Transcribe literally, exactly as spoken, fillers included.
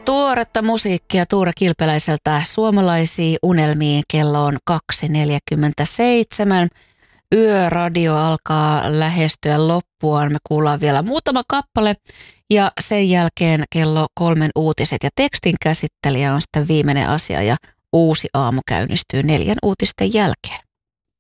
Tuoretta musiikkia Tuure Kilpeläiseltä Suomalaisiin unelmiin. Kello on kaksi neljäkymmentäseitsemän. Yöradio alkaa lähestyä loppuaan. Me kuullaan vielä muutama kappale ja sen jälkeen kello kolmen uutiset ja tekstin käsittelijä on sitten viimeinen asia ja uusi aamu käynnistyy neljän uutisten jälkeen.